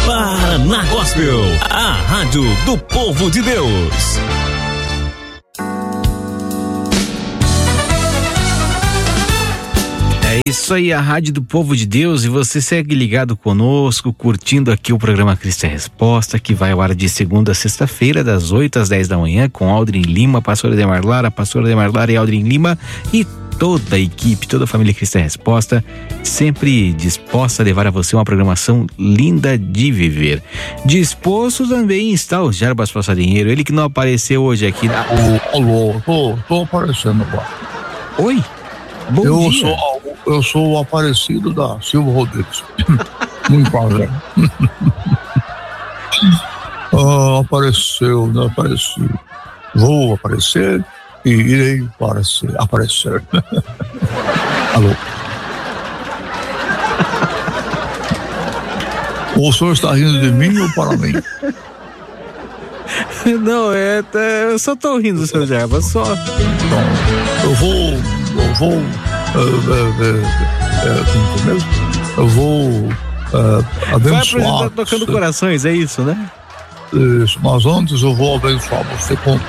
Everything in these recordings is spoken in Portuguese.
Paraná Gospel, a rádio do povo de Deus. É isso aí, a rádio do povo de Deus, e você segue ligado conosco, curtindo aqui o programa Cristo é Resposta, que vai ao ar de segunda a sexta-feira, das 8 às 10 da manhã, com Aldrin Lima, pastora Demar Lara e Aldrin Lima, e toda a equipe, toda a família Cristo é Resposta, sempre disposta a levar a você uma programação linda de viver. Disposto também está o Jarbas Passarinheiro, ele que não apareceu hoje aqui. Alô, tô aparecendo agora. Oi? Bom dia. Eu sou o Aparecido da Silva Rodrigues. Muito prazer. Apareceu, né? Apareci. Vou aparecer e irei aparecer. Alô? O senhor está rindo de mim ou para mim? Não, eu só tô rindo do seu Jarbas, só. Então, eu vou vai abençoar. apresentar tocando corações, é isso, né? Isso, mas antes eu vou abençoar você com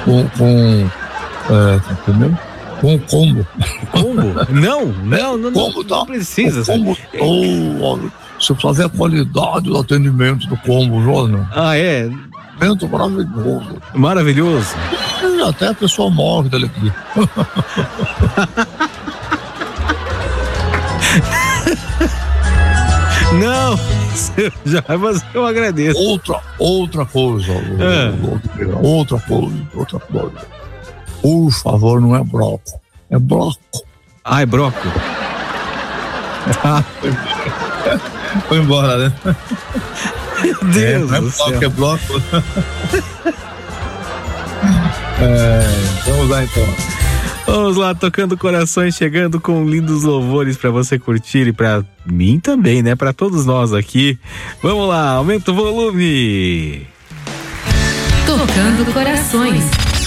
entendeu? Com combo. Combo? Não combo, tá? Não precisa. Combo, você fazer a qualidade do atendimento do combo, Jônio. Ah, é? Atendimento maravilhoso. Maravilhoso. E até a pessoa morre da alegria. Não, mas eu agradeço. Outra coisa. Outra coisa. Por favor, não é broco. É bloco. Ah, é broco. Foi embora, né? Meu Deus não é do bloco, céu. é bloco. Vamos lá então. Vamos lá, tocando corações, chegando com lindos louvores pra você curtir e pra mim também, né? Pra todos nós aqui. Vamos lá, aumenta o volume. Tocando corações.